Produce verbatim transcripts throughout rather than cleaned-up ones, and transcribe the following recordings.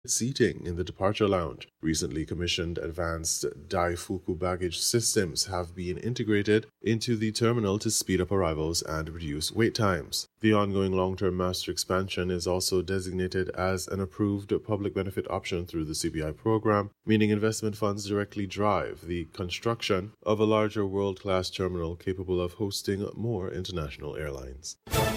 seating in the departure lounge. Recently commissioned advanced Daifuku baggage systems have been integrated into the terminal to speed up arrivals and reduce wait times. The ongoing long-term master expansion is also designated as an approved public benefit option through the C B I program, meaning investment funds directly drive the construction of a larger world-class terminal capable of hosting more international airlines.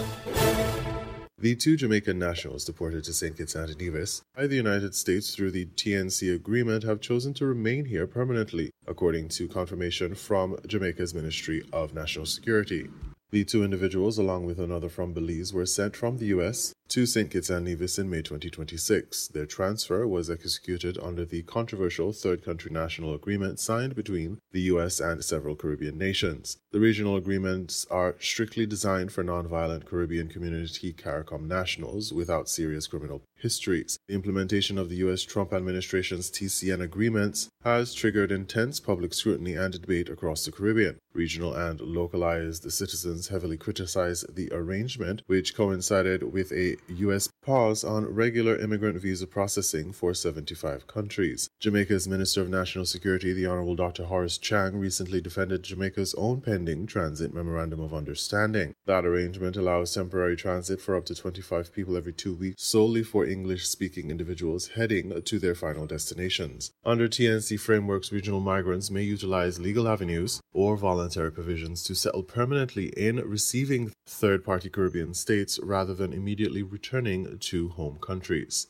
The two Jamaican nationals deported to Saint Kitts and Nevis by the United States through the T N C agreement have chosen to remain here permanently, according to confirmation from Jamaica's Ministry of National Security. The two individuals, along with another from Belize, were sent from the U S to Saint Kitts and Nevis in May twenty twenty-six. Their transfer was executed under the controversial Third Country National Agreement signed between the U S and several Caribbean nations. The regional agreements are strictly designed for nonviolent Caribbean community CARICOM nationals without serious criminal histories. The implementation of the U S Trump administration's T C N agreements has triggered intense public scrutiny and debate across the Caribbean. Regional and localized citizens heavily criticized the arrangement, which coincided with a U S pause on regular immigrant visa processing for seventy-five countries. Jamaica's Minister of National Security, the Honorable Doctor Horace Chang, recently defended Jamaica's own pending Transit Memorandum of Understanding. That arrangement allows temporary transit for up to twenty-five people every two weeks solely for English-speaking individuals heading to their final destinations. Under T N C frameworks, regional migrants may utilize legal avenues or voluntary provisions to settle permanently in receiving third-party Caribbean states rather than immediately returning to home countries.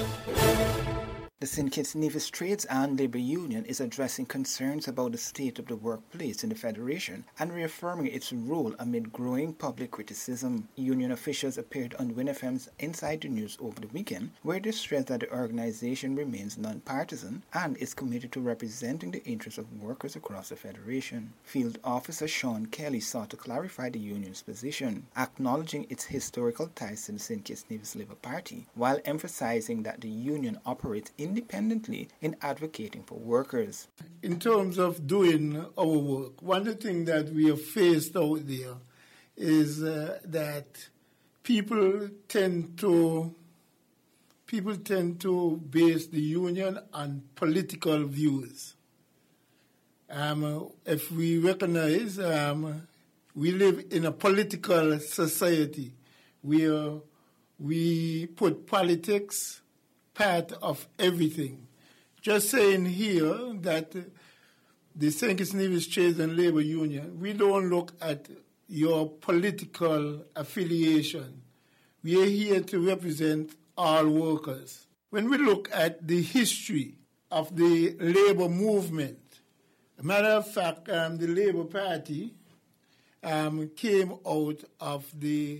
The Saint Kitts Nevis Trades and Labour Union is addressing concerns about the state of the workplace in the Federation and reaffirming its role amid growing public criticism. Union officials appeared on Win F M's Inside the News over the weekend, where they stressed that the organization remains non-partisan and is committed to representing the interests of workers across the Federation. Field Officer Sean Kelly sought to clarify the union's position, acknowledging its historical ties to the Saint Kitts Nevis Labour Party, while emphasizing that the union operates independently in advocating for workers. In terms of doing our work, one of the things that we have faced out there is uh, that people tend to people tend to base the union on political views. Um, if we recognize um, we live in a political society where we put politics part of everything. Just saying here that the Saint Kitts Nevis Trades and Labour Union, we don't look at your political affiliation. We are here to represent all workers. When we look at the history of the labor movement, as a matter of fact, um, the Labour Party um, came out of the,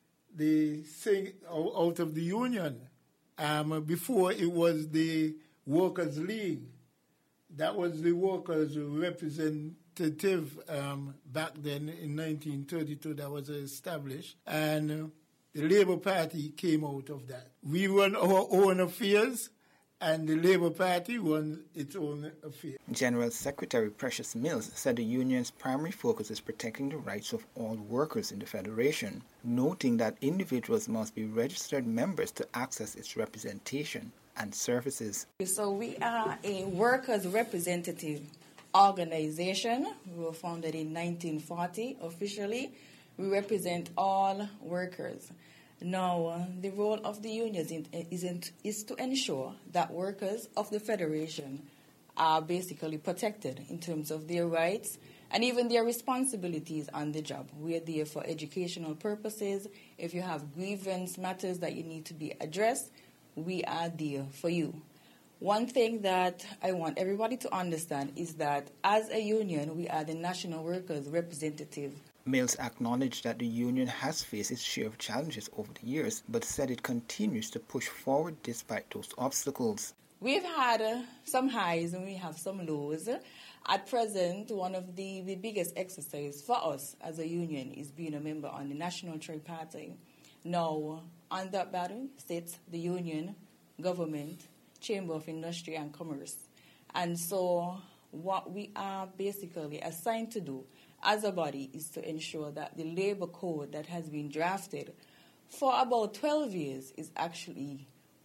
the out of the union. Um, before it was the Workers' League. That was the workers' representative um, back then in nineteen thirty-two that was established. And uh, the Labour Party came out of that. We run our own affairs, and the Labour Party runs its own affairs. General Secretary Precious Mills said the union's primary focus is protecting the rights of all workers in the Federation, noting that individuals must be registered members to access its representation and services. So we are a workers' representative organization. We were founded in nineteen forty officially. We represent all workers. Now, uh, the role of the union is, is, is to ensure that workers of the Federation are basically protected in terms of their rights and even their responsibilities on the job. We are there for educational purposes. If you have grievance matters that you need to be addressed, we are there for you. One thing that I want everybody to understand is that as a union, we are the National Workers Representative. Mills acknowledged that the union has faced its share of challenges over the years, but said it continues to push forward despite those obstacles. We've had uh, some highs and we have some lows. At present, one of the, the biggest exercises for us as a union is being a member on the National Trade Party. Now, on that battle sits the union, government, Chamber of Industry and Commerce. And so what we are basically assigned to do as a body is to ensure that the labor code that has been drafted for about twelve years is actually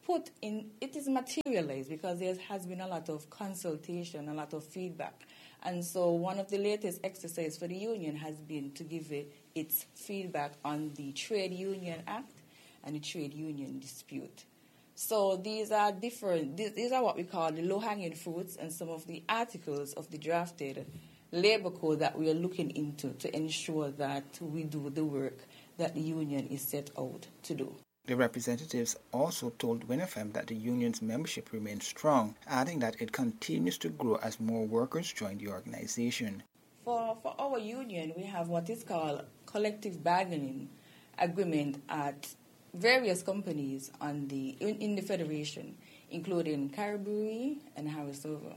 put in, it is materialized because there has been a lot of consultation, a lot of feedback. And so one of the latest exercises for the union has been to give it, its feedback on the Trade Union Act and the Trade Union Dispute. So these are different, these are what we call the low-hanging fruits and some of the articles of the drafted labor code that we are looking into to ensure that we do the work that the union is set out to do. The representatives also told Win F M that the union's membership remains strong, adding that it continues to grow as more workers join the organization. For, for our union, we have what is called collective bargaining agreement at various companies on the in, in the federation, including Caribou and Harrisova.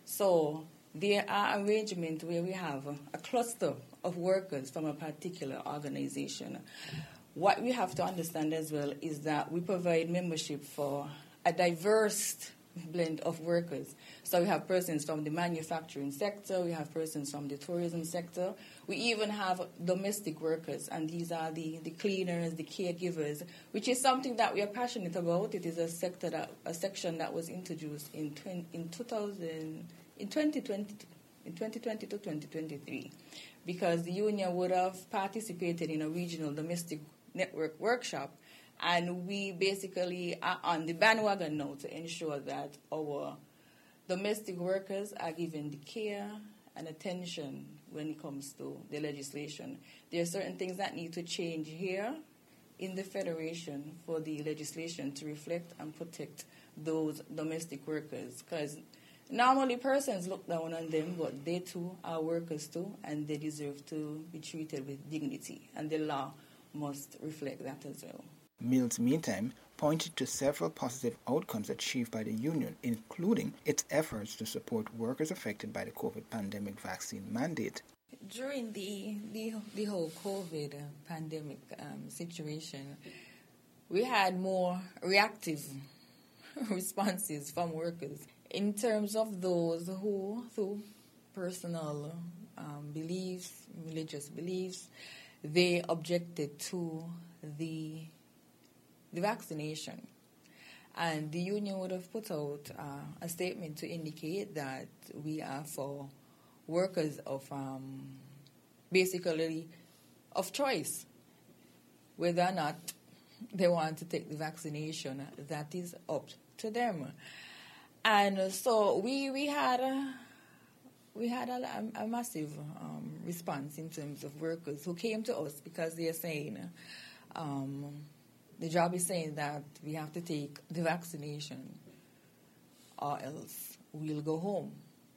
So there are arrangements where we have a, a cluster of workers from a particular organization. What we have to understand as well is that we provide membership for a diverse blend of workers. So we have persons from the manufacturing sector, we have persons from the tourism sector, we even have domestic workers, and these are the, the cleaners, the caregivers, which is something that we are passionate about. It is a sector that a section that was introduced in twenty, in two thousand in twenty twenty in twenty twenty to twenty twenty-three, because the union would have participated in a regional domestic network workshop. And we basically are on the bandwagon now to ensure that our domestic workers are given the care and attention when it comes to the legislation. There are certain things that need to change here in the Federation for the legislation to reflect and protect those domestic workers. Because normally persons look down on them, but they too are workers too, and they deserve to be treated with dignity. And the law must reflect that as well. Mills, meantime, pointed to several positive outcomes achieved by the union, including its efforts to support workers affected by the COVID pandemic vaccine mandate. During the, the, the whole COVID pandemic um, situation, we had more reactive responses from workers in terms of those who, through personal um, beliefs, religious beliefs, they objected to the the vaccination. And the union would have put out uh, a statement to indicate that we are for workers of um, basically of choice. Whether or not they want to take the vaccination, that is up to them. And so we we had a, we had a, a massive um, response in terms of workers who came to us because they are saying, um, the job is saying that we have to take the vaccination or else we'll go home.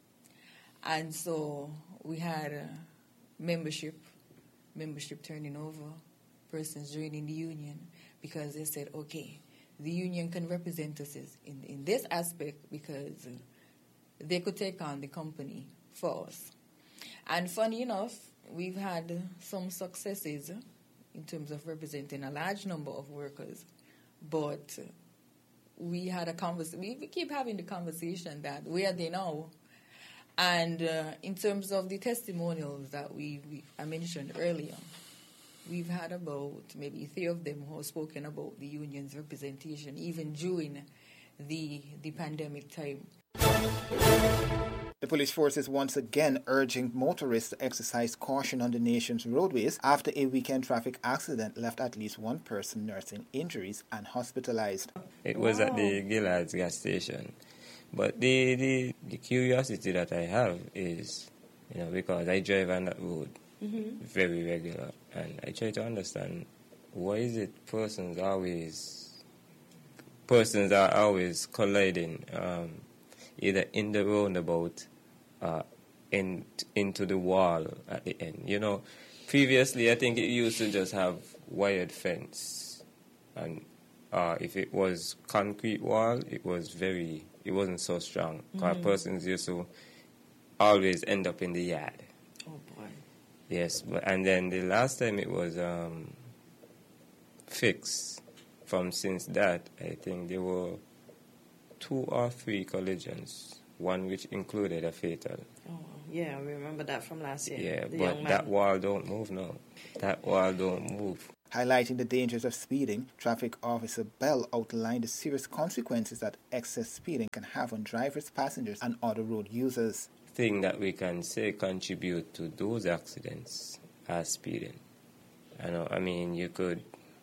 And so we had uh, membership, membership turning over, persons joining the union because they said, okay, the union can represent us in, in this aspect because uh, they could take on the company for us. And funny enough, we've had some successes in terms of representing a large number of workers, but we had a conversation. We, we keep having the conversation that where are they now? And uh, in terms of the testimonials that we, we I mentioned earlier, we've had about maybe three of them who have spoken about the union's representation even during the the pandemic time. The police force is once again urging motorists to exercise caution on the nation's roadways after a weekend traffic accident left at least one person nursing injuries and hospitalized. It was wow. at the Gillard's gas station. But the, the, the curiosity that I have is, you know, because I drive on that road mm-hmm. very regular, and I try to understand why is it persons always, persons are always colliding, um, either in the roundabout, uh, in, into the wall at the end. You know, previously I think it used to just have wired fence, and uh, if it was concrete wall, it was very, it wasn't so strong. Mm-hmm. Persons used to always end up in the yard. Oh boy. Yes, but and then the last time it was um, fixed. From since that, I think there were two or three collisions, one which included a fatal. Oh, yeah, we remember that from last year. Yeah, the but that wall don't move now. That wall don't move. Highlighting the dangers of speeding, Traffic Officer Bell outlined the serious consequences that excess speeding can have on drivers, passengers, and other road users. Thing that we can say contribute to those accidents are speeding. I know, I mean, you could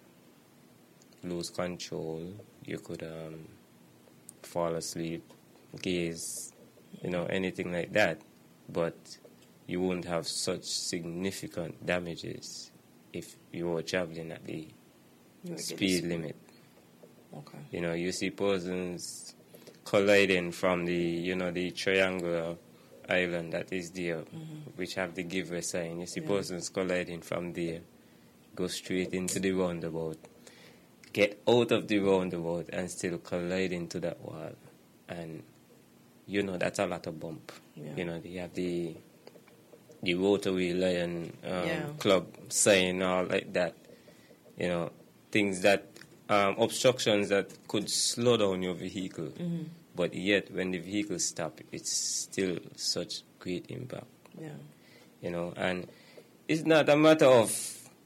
lose control, you could um, fall asleep, gaze, you know, anything like that, but you won't have such significant damages if you were traveling at the speed limit. Okay. You know, you see persons colliding from the, you know, the triangular island that is there, mm-hmm. which have the giveaway sign. You see yeah. persons colliding from there, go straight into the roundabout, get out of the roundabout and still collide into that wall. And, you know, that's a lot of bump. Yeah. You know, they have the the Rotary Lion um, yeah. Club sign, all like that. You know, things that, um, obstructions that could slow down your vehicle. Mm-hmm. But yet, when the vehicle stops, it's still such great impact. Yeah. You know, and it's not a matter of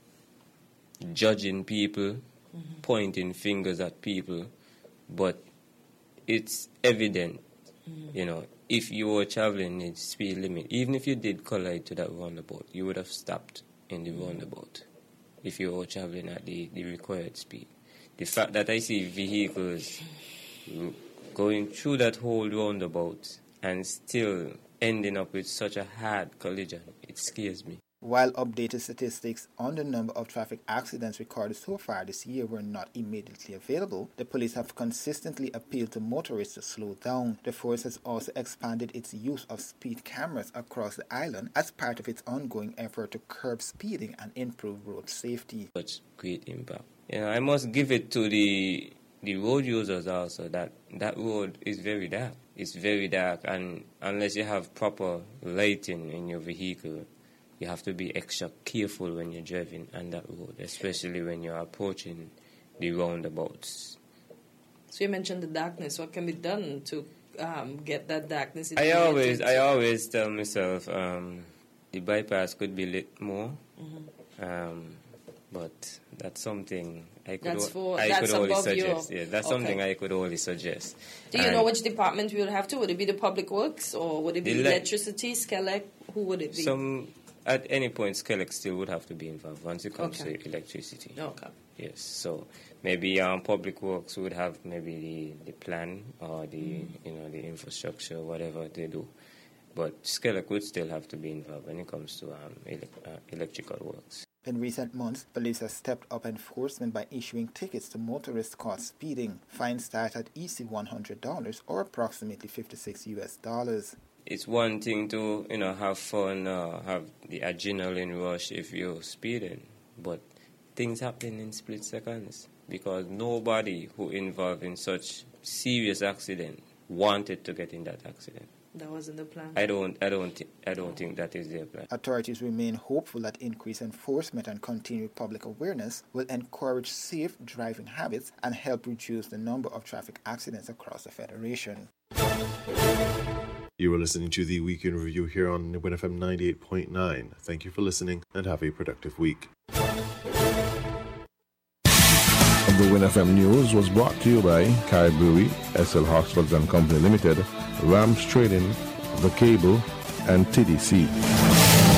judging people, mm-hmm. pointing fingers at people, but it's evident, mm-hmm. you know, if you were traveling in speed limit, even if you did collide to that roundabout, you would have stopped in the mm-hmm. roundabout if you were traveling at the, the required speed. The fact that I see vehicles going through that whole roundabout and still ending up with such a hard collision, it scares me. While updated statistics on the number of traffic accidents recorded so far this year were not immediately available, the police have consistently appealed to motorists to slow down. The force has also expanded its use of speed cameras across the island as part of its ongoing effort to curb speeding and improve road safety. Such great impact. You know, I must give it to the the road users also that that road is very dark. It's very dark, and unless you have proper lighting in your vehicle, you have to be extra careful when you're driving on that road, especially when you're approaching the roundabouts. So you mentioned the darkness. What can be done to um, get that darkness? I always, I always tell myself um, the bypass could be lit more, mm-hmm. um, but that's something I could, that's for, I that's could only suggest. Your... Yeah, that's okay. Something I could only suggest. Do you and know which department we would have to? Would it be the Public Works or would it be le- electricity, Skelec? Who would it be? Some. At any point, Skelec still would have to be involved once it comes okay. to electricity. Okay. Yes. So maybe um, Public Works would have maybe the, the plan or the mm. you know the infrastructure, whatever they do. But Skelec would still have to be involved when it comes to um, ele- uh, electrical works. In recent months, police have stepped up enforcement by issuing tickets to motorists caught speeding. Fines start at easy one hundred dollars or approximately fifty-six U S dollars. It's one thing to, you know, have fun, uh, have the adrenaline rush if you're speeding, but things happen in split seconds because nobody who involved in such serious accident wanted to get in that accident. That wasn't the plan. I don't, I don't, th- I don't think that is their plan. Authorities remain hopeful that increased enforcement and continued public awareness will encourage safe driving habits and help reduce the number of traffic accidents across the Federation. You are listening to the Weekend Review here on Win F M ninety-eight point nine. Thank you for listening and have a productive week. The Win F M News was brought to you by Carib Brewery, S L Hospitals and Company Limited, Rams Trading, The Cable, and T D C.